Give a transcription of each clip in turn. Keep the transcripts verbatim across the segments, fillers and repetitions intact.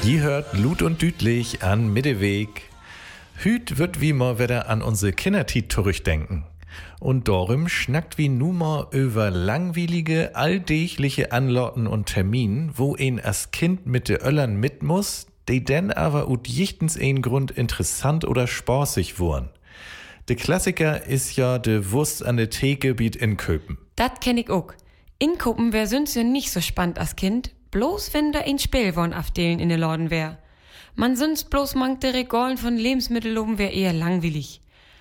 Je hört Lut und Dütlich an Mitteweg. Hüt wird wie mal wieder an unsere Kindertit zurückdenken. Und darum schnackt wie nu mal über langweilige, alldächliche Anloten und Terminen, wo ein als Kind mit de Öllern mit muss, die denn aber ut jichtens ein Grund interessant oder spaßig wurden. De Klassiker is ja de Wurst an de Theke biet inköpen. Dat kenn ich auch. Inkopen wär sonst ja nicht so spannend als Kind, bloß wenn da ein Spielwaren afdelen in de Laden wär. Man sonst bloß mangt de Regalen von Lebensmitteln loben wär eher langweilig.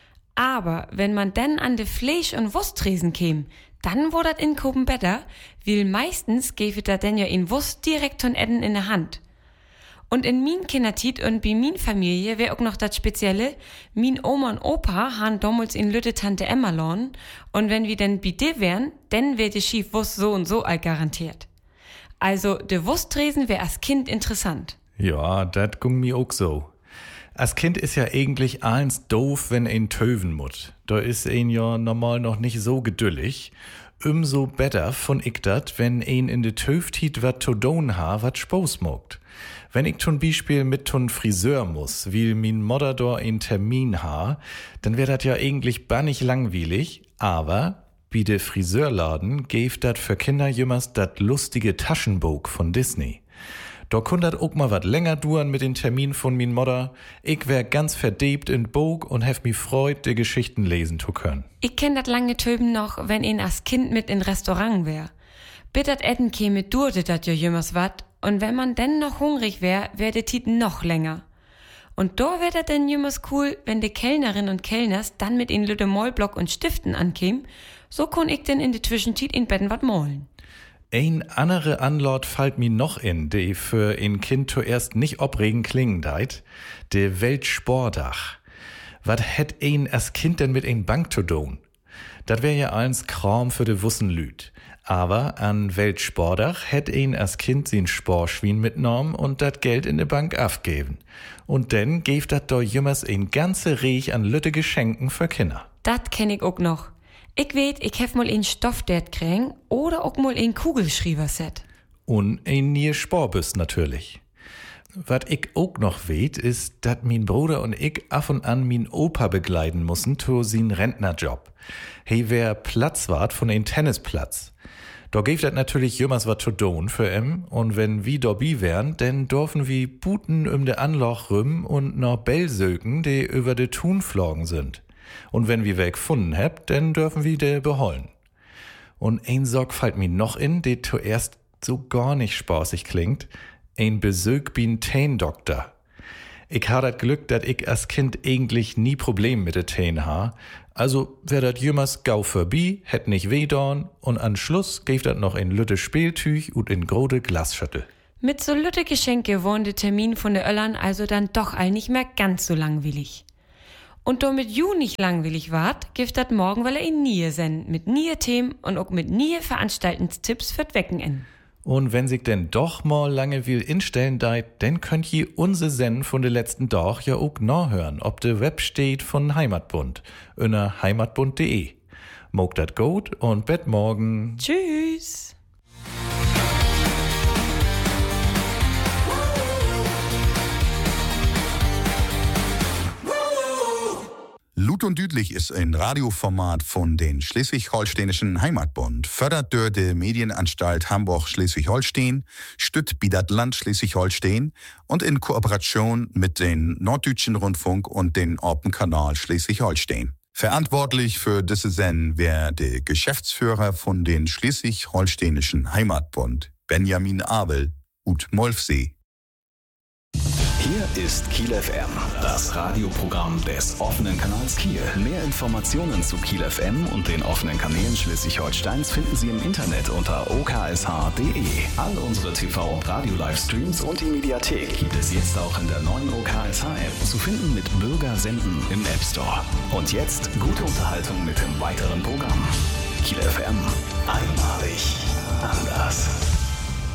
Aber wenn man dann an de Fleisch- und Wursttresen käm, dann wär dat Inkopen besser, weil meistens gäfe da denn ja in Wurst direkt von Edden in der Hand. Und in min Kindertit und bei min Familie wär auch noch das Spezielle, min Oma und Opa han damals in Lütte Tante Emma lohn, und wenn wir denn bei dir wären, dann wär die Schiefwurst so und so all garantiert. Also, de Wursttresen wär als Kind interessant. Ja, dat gung mi auch so. Als Kind ist ja eigentlich eins doof, wenn ein töven mut. Da ist ein ja normal noch nicht so geduldig. Umso besser von ich dat, wenn ein in de Töftit wat to doen ha, wat Spaß mogt. Wenn ich zum Beispiel mit zum Friseur muss, weil min Mutter da einen Termin ha, dann wär dat ja eigentlich bannig langweilig, aber wie de Friseurladen gäf dat für Kinder jümmers dat lustige Taschenbuch von Disney. Da kun dat auch mal wat länger duren mit den Termin von min Mutter. Ich wär ganz verdebt in Bog und hef mi freut, de Geschichten lesen zu können. Ich kenn dat lange Töben noch, wenn ihn als Kind mit in Restaurant wär. Bittert Etten käme durte dat ja jümmers wat, und wenn man denn noch hungrig wär, wär de Tit noch länger. Und da wär dat denn jümmers cool, wenn de Kellnerin und Kellners dann mit in Lütte Mollblock und Stiften ankäm, so kun ich denn in de Zwischentit in Betten wat mollen. Ein andere Anlort fallt mi noch in, die für ein Kind zuerst nicht opregen klingen deit, de Weltsportdach. Wat hätt ein als Kind denn mit ein Bank zu tun? Dat wär ja eins Kram für de Wussen Lüd. Aber an Weltsportdach hätt ein als Kind sin Sporschwien mitnommen und dat Geld in de Bank abgeben. Und denn gäf dat do jümmers ein ganze Riech an lütte Geschenken für Kinder. Dat kenn ich auch noch. Ich weet, ich hef mal ein Stoffdät kriegen oder auch mal ein Kugelschreiber-Set. Und ein nie Sporbüst natürlich. Wat ich auch noch weet, ist, dat min Bruder und ich af und an min Opa begleiten mussen zu sin Rentnerjob. He wär Platzwart von ein Tennisplatz. Da gäf dat natürlich jümmers wat zu tun für em, und wenn wie dobi wären, denn dürfen wie Buten um de Anloch rüm und noch Bell söken, die über de Thun flogen sind. Und wenn wir wer gefunden habt, dann dürfen wir de beholen. Und ein Sorg fällt mir noch in, der zuerst so gar nicht spaßig klingt. Ein Besög bin Teendoktor. Ich ha dat Glück, dat ich als Kind eigentlich nie Problem mit de Teen ha. Also wär dat jümmers gau vorbei, hätt nicht weh dorn, und an Schluss gäf dat noch ein lütte Spieltüch und in grode Glasschüttel. Mit so lütte Geschenke wurden de Termin von de Öllern also dann doch all nicht mehr ganz so langweilig. Und damit ju nicht langweilig wart, gibt dat morgen weil er in nie senden, mit nie Themen und auch mit nie Veranstaltungstipps fürs Wochenende. Und wenn sich denn doch mal lange will instellen deit, dann könnt ihr unse Senden von de letzten Tag ja auch noch hören, ob de Web steht von Heimatbund, unter heimatbund punkt de. Mogt dat gut und bet morgen. Tschüss. Lut und Dütlich ist ein Radioformat von den Schleswig-Holsteinischen Heimatbund, fördert durch die Medienanstalt Hamburg-Schleswig-Holstein, stützt Bidat Land Schleswig-Holstein und in Kooperation mit den Norddeutschen Rundfunk und den Orpen-Kanal Schleswig-Holstein. Verantwortlich für diese Sendung wäre der Geschäftsführer von den Schleswig-Holsteinischen Heimatbund, Benjamin Abel, ut Molfsee. Hier ist Kiel F M, das Radioprogramm des offenen Kanals Kiel. Mehr Informationen zu Kiel F M und den offenen Kanälen Schleswig-Holsteins finden Sie im Internet unter o k s h punkt de. All unsere T V- und Radio-Livestreams und die Mediathek gibt es jetzt auch in der neuen O K S H-App, zu finden mit Bürger senden im App Store. Und jetzt gute Unterhaltung mit dem weiteren Programm. Kiel F M, einmalig anders.